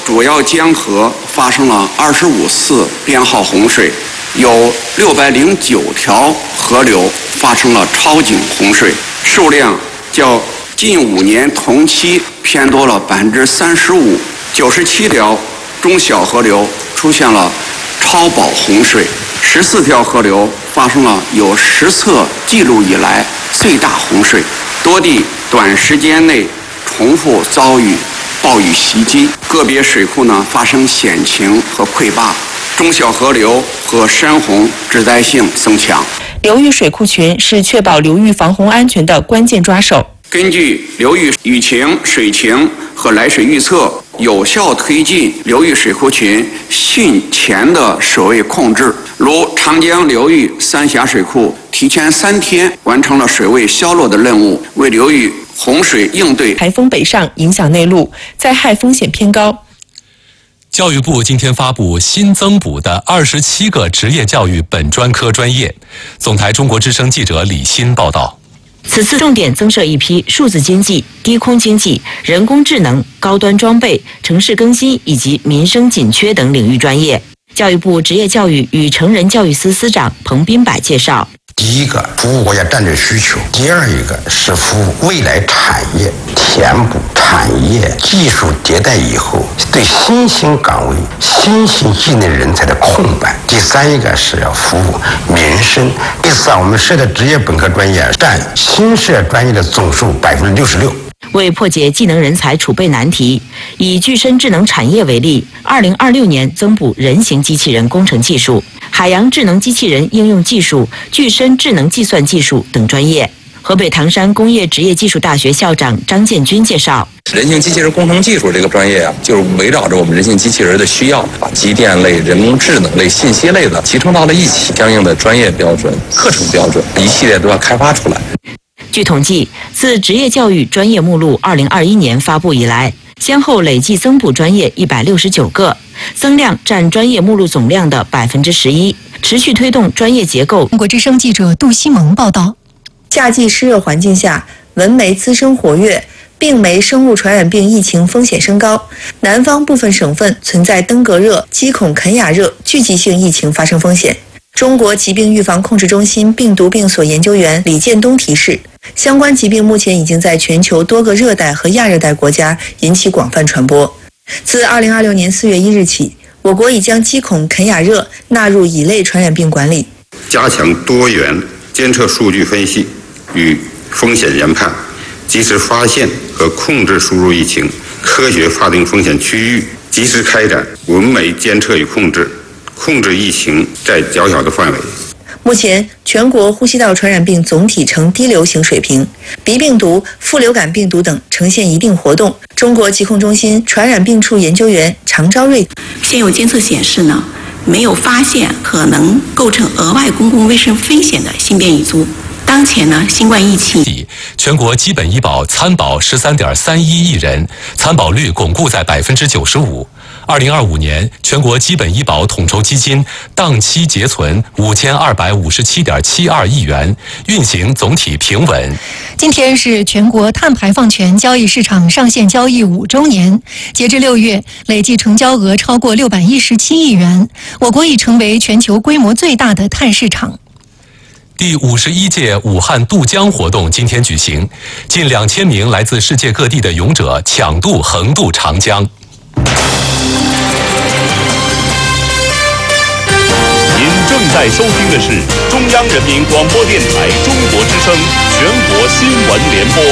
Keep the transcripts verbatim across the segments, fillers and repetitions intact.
主要江河发生了二十五次编号洪水，有六百零九条河流发生了超警洪水，数量较近五年同期偏多了百分之三十五。九十七条中小河流出现了超保洪水，十四条河流发生了有实测记录以来最大洪水，多地短时间内重复遭遇暴雨袭击，个别水库呢发生险情和溃坝，中小河流和山洪致灾性增强。 流域水库群是确保流域防洪安全的关键抓手。 根据流域雨情、水情和来水预测，有效推进流域水库群汛前的水位控制。如长江流域三峡水库提前三天完成了水位消落的任务，为流域洪水应对。 台风北上影响内陆，灾害风险偏高。 教育部今天发布新增补的二十七个职业教育本专科专业。总台中国之声记者李欣报道。 此次重点增设一批数字经济、低空经济、人工智能、高端装备、城市更新以及民生紧缺等领域专业。教育部职业教育与成人教育司司长彭斌柏介绍。 第一个服务国家战略需求，第二一个是服务未来产业，填补产业技术迭代以后对新兴岗位、新兴技能人才的空白。第三一个是要服务民生。第四啊，我们设的职业本科专业占新设专业的总数百分之六十六。 为破解技能人才储备难题，以具身智能产业为例，二零二六年增补人形机器人工程技术、海洋智能机器人应用技术、具身智能计算技术等专业。河北唐山工业职业技术大学校长张建军介绍， 人形机器人工程技术这个专业啊，就是围绕着我们人形机器人的需要，把机电类、人工智能类、信息类的集成到了一起，相应的专业标准、课程标准一系列都要开发出来。 据统计，自职业教育专业目录二零二一年发布以来，先后累计增补专业一百六十九个，增量占专业目录总量的百分之十一，持续推动专业结构。 中国之声记者杜西蒙报道。 夏季湿热环境下，蚊媒滋生活跃，病媒生物传染病疫情风险升高。南方部分省份存在登革热、鸡孔肯雅热聚集性疫情发生风险。中国疾病预防控制中心病毒病所研究员李建东提示，相关疾病目前已经在全球多个热带和亚热带国家引起广泛传播。自二零二六年四月一日起，我国已将鸡孔肯雅热纳入乙类传染病管理， 加强多元监测数据分析与风险研判，及时发现和控制输入疫情，科学划定风险区域，及时开展蚊媒监测与控制，控制疫情在较小的范围。 目前，全国呼吸道传染病总体呈低流行水平，鼻病毒、副流感病毒等呈现一定活动。中国疾控中心传染病处研究员常昭瑞， 现有监测显示呢，没有发现可能构成额外公共卫生风险的新变异株。当前呢，新冠疫情， 全国基本医保参保十三点三一亿人，参保率巩固在百分之九十五。二零二五年，全国基本医保统筹基金当期结存五千二百五十七点七二亿元，运行总体平稳。 今天是全国碳排放权交易市场上线交易五周年，截至六月，累计成交额超过六百一十七亿元，我国已成为全球规模最大的碳市场。 第五十一届武汉渡江活动今天举行，近两千名来自世界各地的勇者抢渡横渡长江。 您正在收听的是中央人民广播电台中国之声全国新闻联播。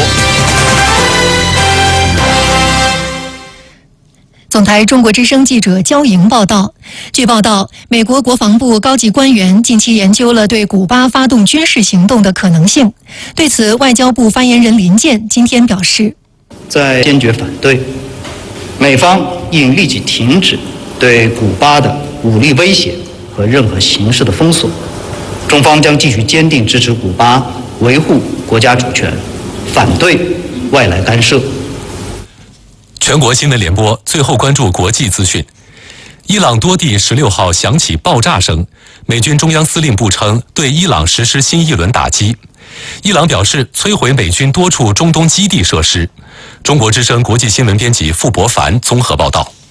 总台中国之声记者焦莹报道，据报道，美国国防部高级官员近期研究了对古巴发动军事行动的可能性。对此，外交部发言人林健今天表示， 在坚决反对，美方应立即停止对古巴的武力威胁和任何形式的封锁。中方将继续坚定支持古巴维护国家主权，反对外来干涉。 全国新闻联播最后关注国际资讯。伊朗多地十六号响起爆炸声，美军中央司令部称对伊朗实施新一轮打击。伊朗表示摧毁美军多处中东基地设施。中国之声国际新闻编辑傅博凡综合报道。